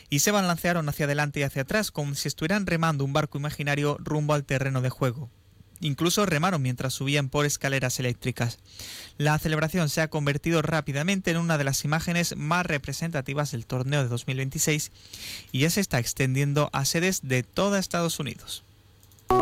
y se balancearon hacia adelante y hacia atrás como si estuvieran remando un barco imaginario rumbo al terreno de juego. Incluso remaron mientras subían por escaleras eléctricas. La celebración se ha convertido rápidamente en una de las imágenes más representativas del torneo de 2026 y ya se está extendiendo a sedes de toda Estados Unidos.